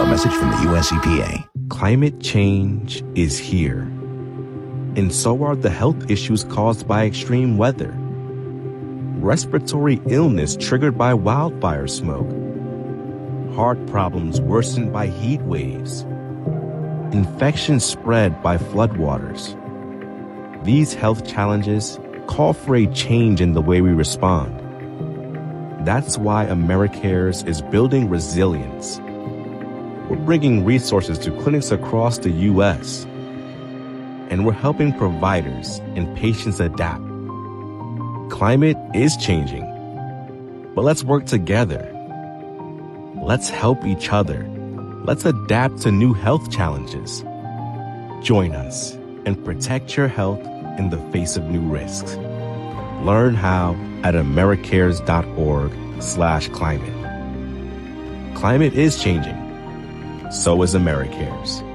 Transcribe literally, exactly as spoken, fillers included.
message from the U S E P A. Climate change is here. And so are the health issues caused by extreme weather. Respiratory illness triggered by wildfire smoke. Heart problems worsened by heat waves. Infections spread by floodwaters. These health challenges call for a change in the way we respond. That's why AmeriCares is building resilience. We're bringing resources to clinics across the U S, and we're helping providers and patients adapt. Climate is changing, but let's work together. Let's help each other. Let's adapt to new health challenges. Join us and protect your health in the face of new risks. Learn how at americares.org slash climate. Climate is changing. So is AmeriCares.